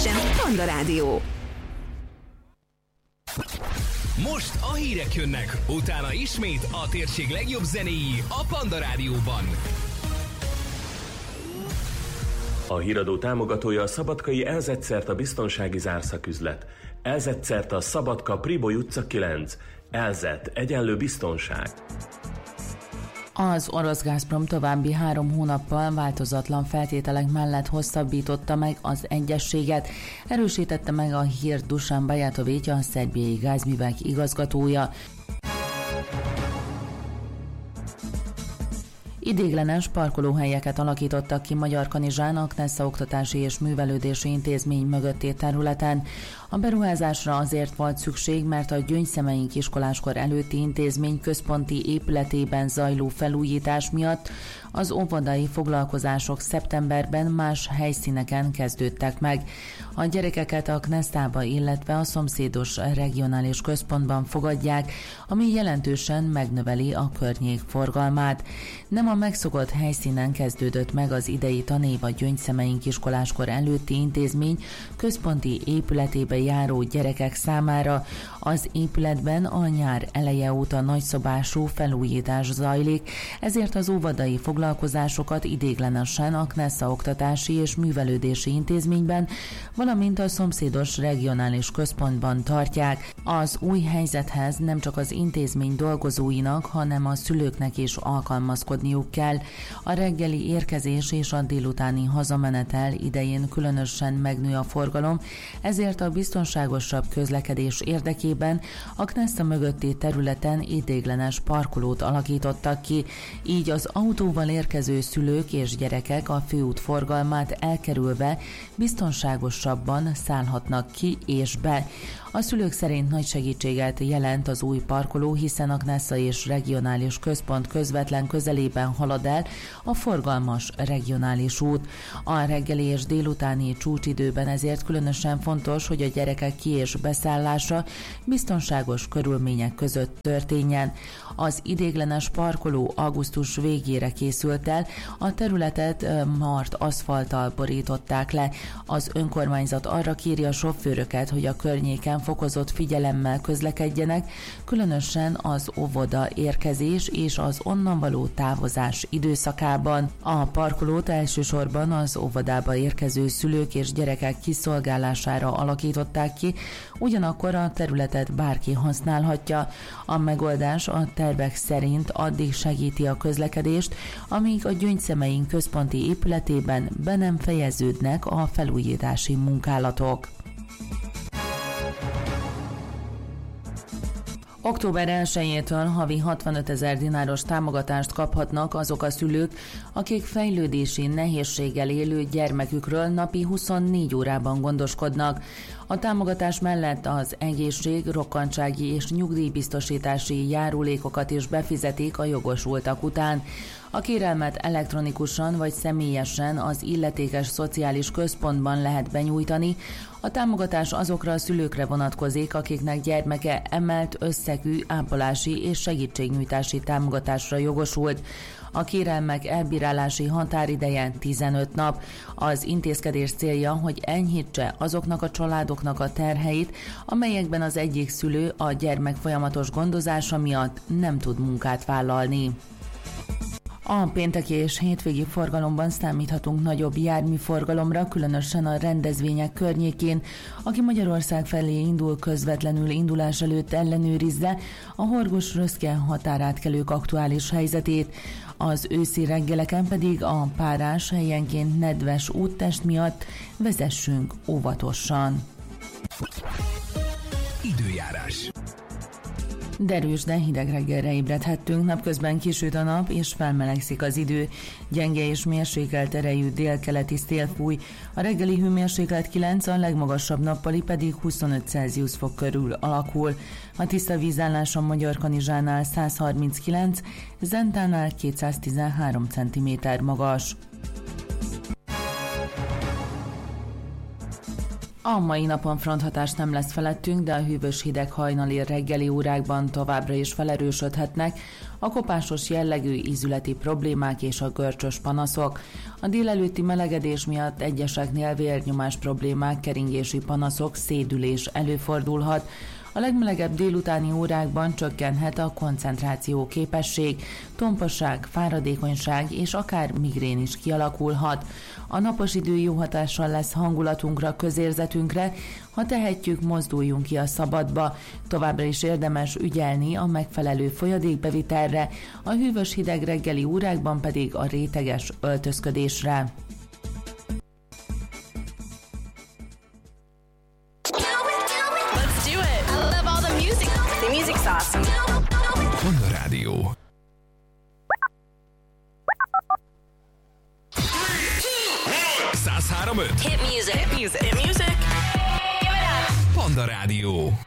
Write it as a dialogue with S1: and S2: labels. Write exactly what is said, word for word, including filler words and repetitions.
S1: Station, Panda Rádió.
S2: Most a hírek jönnek, utána ismét a térség legjobb zenéi a Panda Rádióban.
S3: A híradó támogatója a szabadkai Elzetszert a biztonsági zárszaküzlet. Elzetszert a Szabadka Priboly utca kilenc. Elzet egyenlő biztonság.
S4: Az orosz Gazprom további három hónappal változatlan feltételek mellett hosszabbította meg az egyezséget, erősítette meg a hírt Dusan Bajatovics, a szerbiai gázművek igazgatója. Idéglenes parkolóhelyeket alakítottak ki Magyarkanizsán a Knesza Oktatási és Művelődési Intézmény mögötti területen. A beruházásra azért volt szükség, mert a Gyöngyszemeink iskoláskor előtti intézmény központi épületében zajló felújítás miatt az óvodai foglalkozások szeptemberben más helyszíneken kezdődtek meg. A gyerekeket a Knesszába, illetve a szomszédos regionális központban fogadják, ami jelentősen megnöveli a környék forgalmát. Nem a megszokott helyszínen kezdődött meg az idei tanév a Gyöngyszemeink iskoláskor előtti intézmény központi épületébe járó gyerekek számára. Az épületben a nyár eleje óta nagyszabású felújítás zajlik, ezért az óvodai foglalkozásokat idéglenesen a Knesza Oktatási és Művelődési Intézményben, valamint a szomszédos regionális központban tartják. Az új helyzethez nem csak az intézmény dolgozóinak, hanem a szülőknek is alkalmazkodniuk kell. A reggeli érkezés és a délutáni hazamenetel idején különösen megnő a forgalom, ezért a biztonságosabb közlekedés érdekében a Knesza mögötti területen idéglenes parkolót alakítottak ki, így az autóval érkező szülők és gyerekek a főút forgalmát elkerülve biztonságosabban szállhatnak ki és be. A szülők szerint nagy segítséget jelent az új parkoló, hiszen a Knesza és regionális központ közvetlen közelében halad el a forgalmas regionális út. A reggeli és délutáni csúcsidőben ezért különösen fontos, hogy a gyerekek ki- és beszállása biztonságos körülmények között történjen. Az idéglenes parkoló augusztus végére készült el, a területet mart aszfalttal borították le. Az önkormányzat arra kéri a sofőröket, hogy a környéken fokozott figyelemmel közlekedjenek, különösen az óvoda érkezés és az onnan való távozás időszakában. A parkolót elsősorban az óvodába érkező szülők és gyerekek kiszolgálására alakították ki, ugyanakkor a területet bárki használhatja. A megoldás a tervek szerint addig segíti a közlekedést, amíg a Gyöngyszemeink központi épületében be nem fejeződnek a felújítási munkálatok. október elsejétől havi hatvanöt ezer dináros támogatást kaphatnak azok a szülők, akik fejlődési nehézséggel élő gyermekükről napi huszonnégy órában gondoskodnak. A támogatás mellett az egészség, rokkantsági és nyugdíjbiztosítási járulékokat is befizetik a jogosultak után. A kérelmet elektronikusan vagy személyesen az illetékes szociális központban lehet benyújtani. A támogatás azokra a szülőkre vonatkozik, akiknek gyermeke emelt összegű ápolási és segítségnyújtási támogatásra jogosult. A kérelmek elbírálási határideje tizenöt nap. Az intézkedés célja, hogy enyhítse azoknak a családoknak a terheit, amelyekben az egyik szülő a gyermek folyamatos gondozása miatt nem tud munkát vállalni. A pénteki és hétvégi forgalomban számíthatunk nagyobb járműforgalomra, különösen a rendezvények környékén. Aki Magyarország felé indul, közvetlenül indulás előtt ellenőrizze a Horgosz-Röszke határátkelők aktuális helyzetét. Az őszi reggeleken pedig a párás, helyenként nedves úttest miatt vezessünk óvatosan.
S2: Időjárás.
S4: Derűs, de hideg reggelre ébredhettünk, napközben kisüt a nap és felmelegszik az idő. Gyenge és mérsékelt erejű délkeleti szél fúj, a reggeli hőmérséklet kilenc, a legmagasabb nappali pedig huszonöt Celsius fok körül alakul. A tiszta vízállás a Magyarkanizsánál száz harminckilenc, Zentánál kétszáztizenhárom centiméter magas. A mai napon fronthatás nem lesz felettünk, de a hűvös hideg hajnali reggeli órákban továbbra is felerősödhetnek a kopásos jellegű ízületi problémák és a görcsös panaszok. A délelőtti melegedés miatt egyeseknél vérnyomás problémák, keringési panaszok, szédülés előfordulhat. A legmelegebb délutáni órákban csökkenhet a koncentráció képesség, tompasság, fáradékonyság és akár migrén is kialakulhat. A napos idő jó hatással lesz hangulatunkra, közérzetünkre, ha tehetjük, mozduljunk ki a szabadba. Továbbra is érdemes ügyelni a megfelelő folyadékbevitelre, a hűvös hideg reggeli órákban pedig a réteges öltözködésre.
S2: Panda Rádió. száz három öt.
S1: Hit music. Hit music. Hit music. Give it up.
S2: Panda Rádió.